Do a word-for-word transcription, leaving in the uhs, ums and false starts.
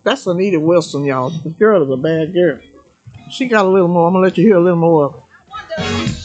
That's Anita Wilson, y'all. The girl is a bad girl. She got a little more. I'm gonna let you hear a little more of it.